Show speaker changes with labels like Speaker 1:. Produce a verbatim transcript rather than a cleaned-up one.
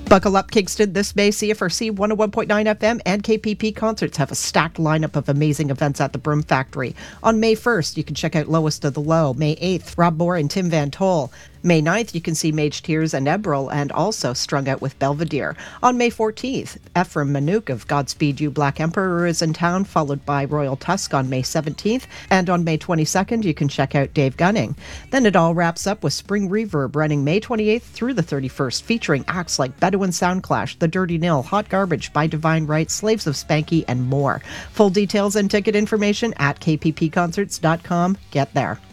Speaker 1: Buckle up, Kingston. This May, C F R C one oh one point nine F M and K P P Concerts have a stacked lineup of amazing events at the Broom Factory. On May first, you can check out Lowest of the Low. May eighth, Rob Moore and Tim Van Toll. May ninth, you can see Mage Tears and Ebril, and also Strung Out with Belvedere. On May fourteenth, Ephraim Manouk of Godspeed You Black Emperor is in town, followed by Royal Tusk on May seventeenth. And on May twenty-second, you can check out Dave Gunning. Then it all wraps up with Spring Reverb running May twenty-eighth through the thirty-first, featuring acts like Bedouin Soundclash, The Dirty Nil, Hot Garbage, By Divine Right, Slaves of Spanky, and more. Full details and ticket information at k p p concerts dot com. Get there.